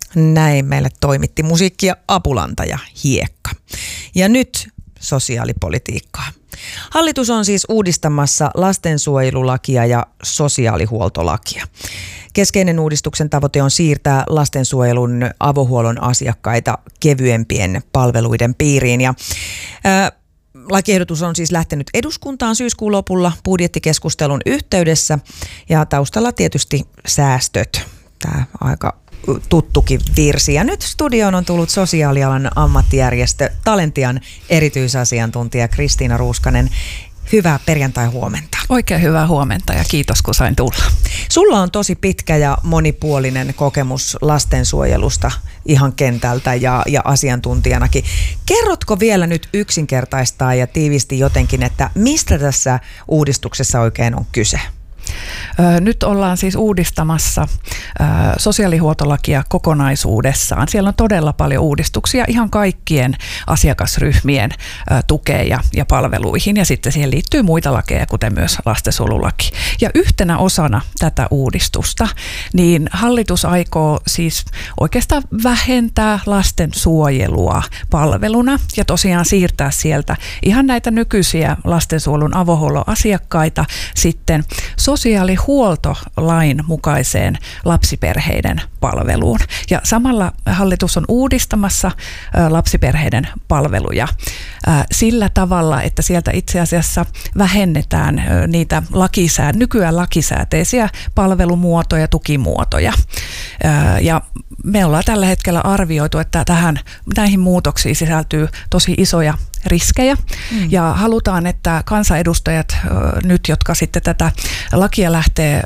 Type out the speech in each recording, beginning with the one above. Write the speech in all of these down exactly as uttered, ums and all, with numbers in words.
Näin meille toimitti musiikkia apulantaja Hiekka. Ja nyt sosiaalipolitiikkaa. Hallitus on siis uudistamassa lastensuojelulakia ja sosiaalihuoltolakia. Keskeinen uudistuksen tavoite on siirtää lastensuojelun avohuollon asiakkaita kevyempien palveluiden piiriin. Ja, ää, lakiehdotus on siis lähtenyt eduskuntaan syyskuun lopulla budjettikeskustelun yhteydessä ja taustalla tietysti säästöt. Tämä aika tuttukin virsi. Ja nyt studioon on tullut sosiaalialan ammattijärjestö Talentian erityisasiantuntija Kristiina Ruuskanen. Hyvää perjantai-huomenta. Oikein hyvää huomenta ja kiitos kun sain tulla. Sulla on tosi pitkä ja monipuolinen kokemus lastensuojelusta ihan kentältä ja, ja asiantuntijanakin. Kerrotko vielä nyt yksinkertaistaa ja tiivisti jotenkin, että mistä tässä uudistuksessa oikein on kyse? Nyt ollaan siis uudistamassa sosiaalihuoltolakia kokonaisuudessaan. Siellä on todella paljon uudistuksia ihan kaikkien asiakasryhmien tukeen ja, ja palveluihin. Ja sitten siihen liittyy muita lakeja, kuten myös lastensuojelulaki. Ja yhtenä osana tätä uudistusta, niin hallitus aikoo siis oikeastaan vähentää lastensuojelua palveluna ja tosiaan siirtää sieltä ihan näitä nykyisiä lastensuojelun avohuollon asiakkaita sitten sosiaalihuoltolain mukaiseen lapsiperheiden palveluun. Ja samalla hallitus on uudistamassa lapsiperheiden palveluja sillä tavalla, että sieltä itse asiassa vähennetään niitä lakisää, nykyään lakisääteisiä palvelumuotoja, tukimuotoja. Ja me ollaan tällä hetkellä arvioitu, että tähän, näihin muutoksiin sisältyy tosi isoja riskejä mm. ja halutaan, että kansanedustajat nyt, jotka sitten tätä lakia lähtee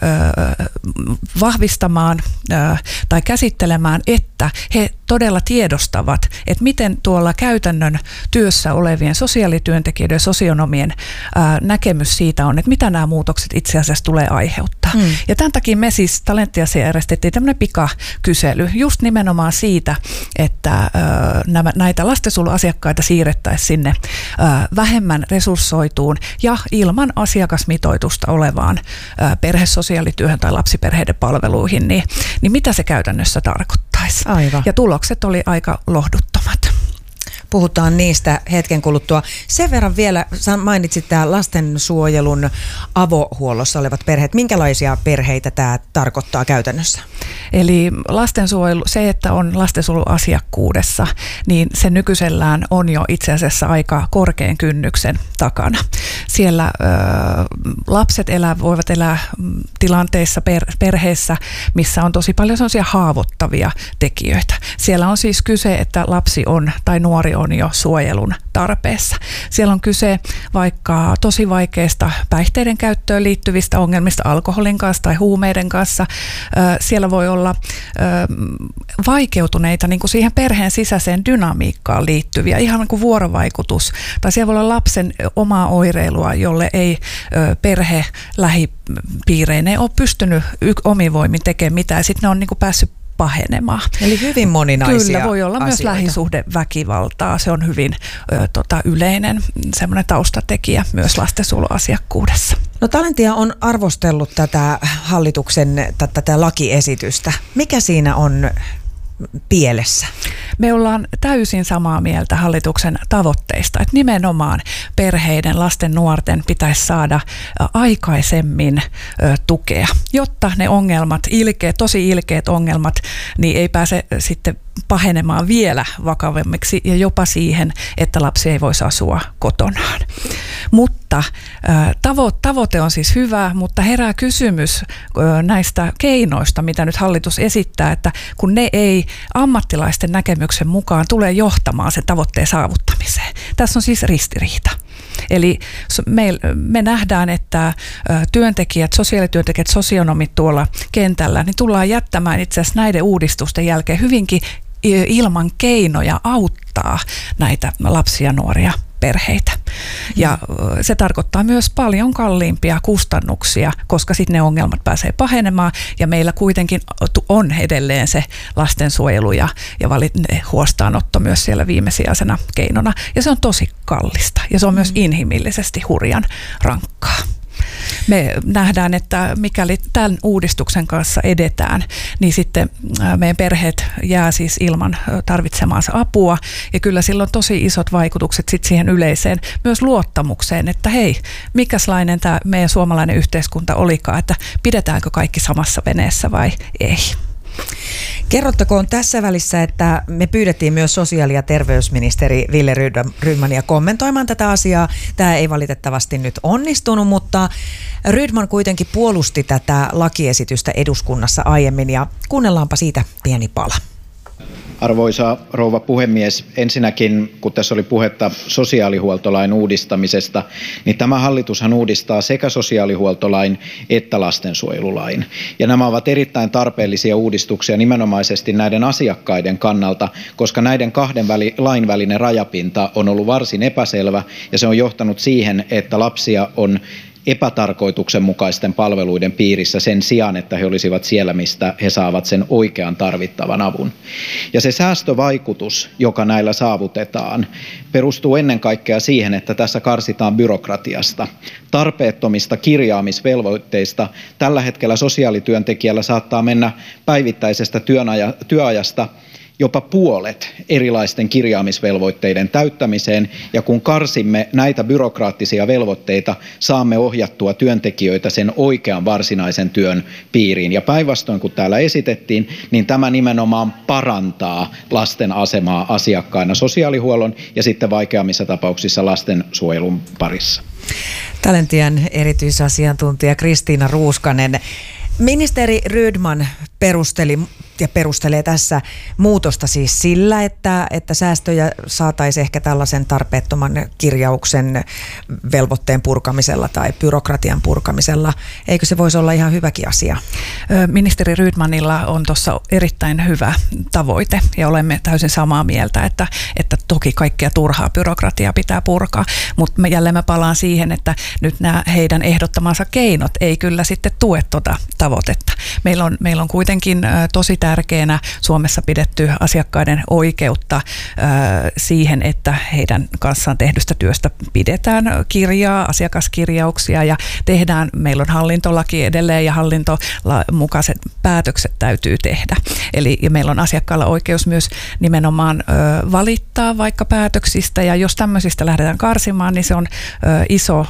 vahvistamaan tai käsittelemään, että he todella tiedostavat, että miten tuolla käytännön työssä olevien sosiaalityöntekijöiden ja sosionomien näkemys siitä on, että mitä nämä muutokset itse asiassa tulee aiheuttaa. Mm. Ja tämän takia me siis Talentiassa järjestettiin tämmöinen pikakysely just nimenomaan siitä, että nämä, näitä lastensuojeluasiakkaita siirrettäisiin sinne vähemmän resurssoituun ja ilman asiakasmitoitusta olevaan perhesosiaalityöhön tai lapsiperheiden palveluihin, niin, niin mitä se käytännössä tarkoittaisi. Aivan. Ja tulokset oli aika lohduttomat. Puhutaan niistä hetken kuluttua. Sen verran vielä, mainitsit tämä lastensuojelun avohuollossa olevat perheet. Minkälaisia perheitä tämä tarkoittaa käytännössä? Eli lastensuojelu, se, että on lastensuojeluasiakkuudessa, niin se nykyisellään on jo itse asiassa aika korkean kynnyksen takana. Siellä ö, lapset elää, voivat elää tilanteissa, per, perheessä, missä on tosi paljon sellaisia haavoittavia tekijöitä. Siellä on siis kyse, että lapsi on tai nuori on jo suojelun tarpeessa. Siellä on kyse vaikka tosi vaikeista päihteiden käyttöön liittyvistä ongelmista alkoholin kanssa tai huumeiden kanssa. Siellä voi olla vaikeutuneita niin kuin siihen perheen sisäiseen dynamiikkaan liittyviä, ihan niin kuin vuorovaikutus. Tai siellä voi olla lapsen omaa oireilua, jolle ei perhe lähipiireineen ole pystynyt omin voimin tekemään mitään. Ja sitten ne on niin kuin päässyt pahenemaan. Eli hyvin moninaisia Kyllä, voi olla asioita. Myös lähisuhdeväkivaltaa. Se on hyvin ö, tota, yleinen semmoinen taustatekijä myös lastensuojeluasiakkuudessa. No Talentia on arvostellut tätä hallituksen tätä lakiesitystä. Mikä siinä on pielessä? Me ollaan täysin samaa mieltä hallituksen tavoitteista, että nimenomaan perheiden, lasten, nuorten pitäisi saada aikaisemmin tukea, jotta ne ongelmat, ilkeät, tosi ilkeät ongelmat, niin ei pääse sitten pahenemaan vielä vakavammiksi ja jopa siihen, että lapsi ei voisi asua kotonaan. Mutta tavo- tavoite on siis hyvä, mutta herää kysymys näistä keinoista, mitä nyt hallitus esittää, että kun ne ei ammattilaisten näkemyksen mukaan tule johtamaan sen tavoitteen saavuttamiseen. Tässä on siis ristiriita. Eli me, me nähdään, että työntekijät, sosiaalityöntekijät, sosionomit tuolla kentällä, niin tullaan jättämään itse asiassa näiden uudistusten jälkeen hyvinkin ilman keinoja auttaa näitä lapsia ja nuoria perheitä. Ja se tarkoittaa myös paljon kalliimpia kustannuksia, koska sitten ne ongelmat pääsee pahenemaan ja meillä kuitenkin on edelleen se lastensuojelu ja, ja huostaanotto myös siellä viimesijaisena keinona. Ja se on tosi kallista ja se on myös inhimillisesti hurjan rankkaa. Me nähdään, että mikäli tämän uudistuksen kanssa edetään, niin sitten meidän perheet jää siis ilman tarvitsemaansa apua. Ja kyllä sillä on tosi isot vaikutukset sit siihen yleiseen myös luottamukseen, että hei, mikäslainen tämä meidän suomalainen yhteiskunta olikaan, että pidetäänkö kaikki samassa veneessä vai ei. Kerrottakoon tässä välissä, että me pyydettiin myös sosiaali- ja terveysministeri Wille Rydmania kommentoimaan tätä asiaa. Tämä ei valitettavasti nyt onnistunut, mutta Rydman kuitenkin puolusti tätä lakiesitystä eduskunnassa aiemmin ja kuunnellaanpa siitä pieni pala. Arvoisa rouva puhemies, ensinnäkin kun tässä oli puhetta sosiaalihuoltolain uudistamisesta, niin tämä hallitushan uudistaa sekä sosiaalihuoltolain että lastensuojelulain. Ja nämä ovat erittäin tarpeellisia uudistuksia nimenomaisesti näiden asiakkaiden kannalta, koska näiden kahden väli, lain välinen rajapinta on ollut varsin epäselvä ja se on johtanut siihen, että lapsia on epätarkoituksenmukaisten palveluiden piirissä sen sijaan, että he olisivat siellä, mistä he saavat sen oikean tarvittavan avun. Ja se säästövaikutus, joka näillä saavutetaan, perustuu ennen kaikkea siihen, että tässä karsitaan byrokratiasta, tarpeettomista kirjaamisvelvoitteista. Tällä hetkellä sosiaalityöntekijällä saattaa mennä päivittäisestä työajasta jopa puolet erilaisten kirjaamisvelvoitteiden täyttämiseen, ja kun karsimme näitä byrokraattisia velvoitteita, saamme ohjattua työntekijöitä sen oikean varsinaisen työn piiriin. Ja päinvastoin kuin täällä esitettiin, niin tämä nimenomaan parantaa lasten asemaa asiakkaina sosiaalihuollon ja sitten vaikeammissa tapauksissa lastensuojelun parissa. Talentian erityisasiantuntija Kristiina Ruuskanen. Ministeri Rydman perusteli ja perustelee tässä muutosta siis sillä, että, että säästöjä saataisiin ehkä tällaisen tarpeettoman kirjauksen velvoitteen purkamisella tai byrokratian purkamisella. Eikö se voisi olla ihan hyväkin asia? Ministeri Rydmanilla on tuossa erittäin hyvä tavoite ja olemme täysin samaa mieltä, että, että toki kaikkea turhaa byrokratiaa pitää purkaa, mutta mä jälleen mä palaan siihen, että nyt nämä heidän ehdottamansa keinot ei kyllä sitten tue tuota tavoitetta. Meillä on, meillä on kuitenkin tosi tärkeänä Suomessa pidetty asiakkaiden oikeutta siihen, että heidän kanssaan tehdystä työstä pidetään kirjaa, asiakaskirjauksia ja tehdään, meillä on hallintolaki edelleen ja hallintomukaiset päätökset täytyy tehdä. Eli ja meillä on asiakkaalla oikeus myös nimenomaan valittaa vaikka päätöksistä ja jos tämmöisistä lähdetään karsimaan, niin se on iso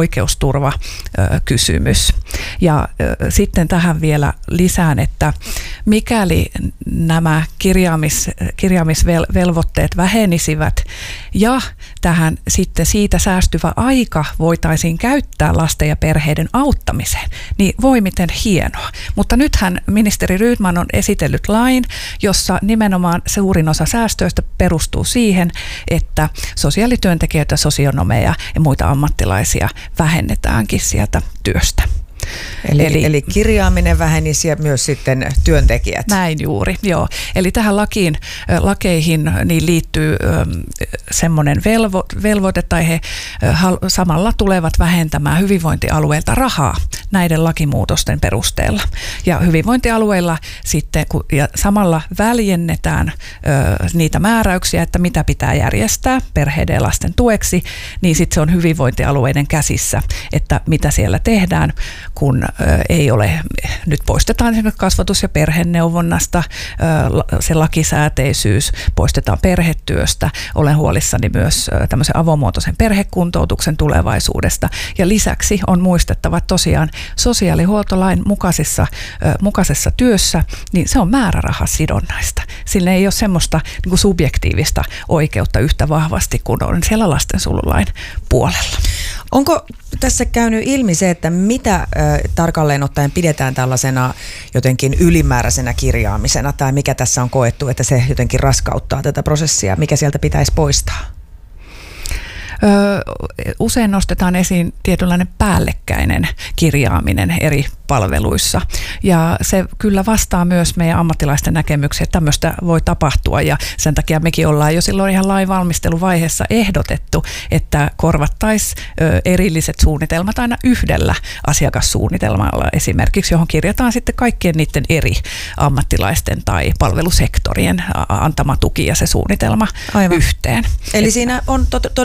oikeusturvakysymys. Ja sitten tähän vielä lisään, että mikäli nämä kirjaamis, kirjaamisvelvoitteet vähenisivät ja tähän sitten siitä säästyvä aika voitaisiin käyttää lasten ja perheiden auttamiseen, niin voi miten hienoa. Mutta nythän ministeri Rydman on esitellyt lain, jossa nimenomaan suurin osa säästöistä perustuu siihen, että sosiaalityöntekijöitä, sosionomeja ja muita ammattilaisia vähennetäänkin sieltä työstä. Eli, eli, eli kirjaaminen vähenisi ja myös sitten työntekijät. Näin juuri, joo. Eli tähän lakiin, lakeihin niin liittyy semmoinen velvo, velvoite, tai he samalla tulevat vähentämään hyvinvointialueilta rahaa näiden lakimuutosten perusteella. Ja hyvinvointialueilla sitten, kun, ja samalla väljennetään niitä määräyksiä, että mitä pitää järjestää perheiden ja lasten tueksi, niin sitten se on hyvinvointialueiden käsissä, että mitä siellä tehdään, kun ei ole, nyt poistetaan esimerkiksi kasvatus- ja perheneuvonnasta se lakisääteisyys, poistetaan perhetyöstä. Olen huolissani myös tämmöisen avomuotoisen perhekuntoutuksen tulevaisuudesta. Ja lisäksi on muistettava, että tosiaan sosiaalihuoltolain mukaisessa, mukaisessa työssä, niin se on määrärahasidonnaista. Sillä ei ole semmoista niin kuin subjektiivista oikeutta yhtä vahvasti kuin on siellä lastensuojelulain puolella. Onko tässä käynyt ilmi se, että mitä äh, tarkalleen ottaen pidetään tällaisena jotenkin ylimääräisenä kirjaamisena, tai mikä tässä on koettu, että se jotenkin raskauttaa tätä prosessia, mikä sieltä pitäisi poistaa? Usein nostetaan esiin tietynlainen päällekkäinen kirjaaminen eri palveluissa. Ja se kyllä vastaa myös meidän ammattilaisten näkemyksiä, että tämmöistä voi tapahtua. Ja sen takia mekin ollaan jo silloin ihan lain valmisteluvaiheessa ehdotettu, että korvattaisiin erilliset suunnitelmat aina yhdellä asiakassuunnitelmalla esimerkiksi, johon kirjataan sitten kaikkien niiden eri ammattilaisten tai palvelusektorien antama tuki ja se suunnitelma Aivan. yhteen. Eli että siinä on to- todella varmaan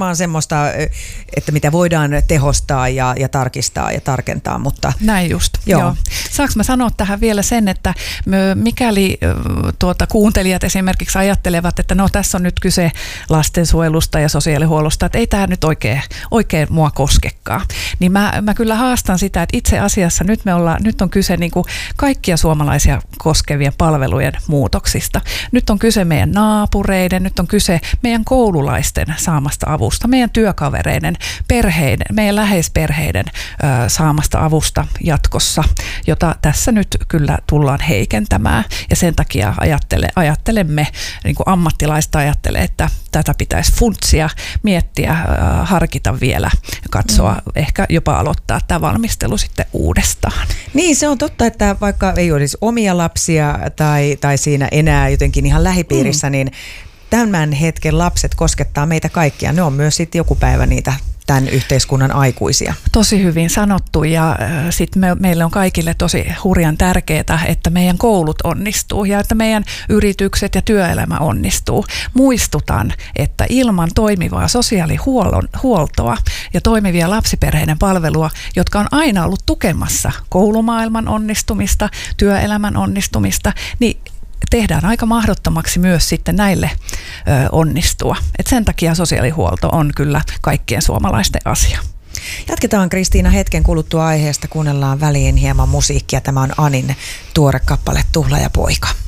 varmaan semmoista, että mitä voidaan tehostaa ja, ja tarkistaa ja tarkentaa, mutta... Näin just, joo. joo. Saanko mä sanoa tähän vielä sen, että mikäli tuota, kuuntelijat esimerkiksi ajattelevat, että no tässä on nyt kyse lastensuojelusta ja sosiaalihuollosta, että ei tämä nyt oikein, oikein mua koskekaan, niin mä, mä kyllä haastan sitä, että itse asiassa nyt, me ollaan, nyt on kyse niin kuin kaikkia suomalaisia koskevien palvelujen muutoksista. Nyt on kyse meidän naapureiden, nyt on kyse meidän koululaisten saamasta avusta, meidän työkavereiden, perheiden, meidän läheisperheiden ö, saamasta avusta jatkossa, jota tässä nyt kyllä tullaan heikentämään. Ja sen takia ajattele, ajattelemme, niin kuin ammattilaista ajattelee, että tätä pitäisi funtsia, miettiä, ö, harkita vielä, katsoa, mm. ehkä jopa aloittaa tämä valmistelu sitten uudestaan. Niin, se on totta, että vaikka ei olisi omia lapsia tai, tai siinä enää jotenkin ihan lähipiirissä, mm. niin tämän hetken lapset koskettaa meitä kaikkia. Ne on myös sitten joku päivä niitä tämän yhteiskunnan aikuisia. Tosi hyvin sanottu ja äh, sitten me, meille on kaikille tosi hurjan tärkeää, että meidän koulut onnistuu ja että meidän yritykset ja työelämä onnistuu. Muistutan, että ilman toimivaa sosiaalihuoltoa ja toimivia lapsiperheiden palvelua, jotka on aina ollut tukemassa koulumaailman onnistumista, työelämän onnistumista, niin tehdään aika mahdottomaksi myös sitten näille ö, onnistua. Et sen takia sosiaalihuolto on kyllä kaikkien suomalaisten asia. Jatketaan Kristiina hetken kuluttua aiheesta, kuunnellaan väliin hieman musiikkia. Tämä on Anin tuore kappale Tuhlaajapoika.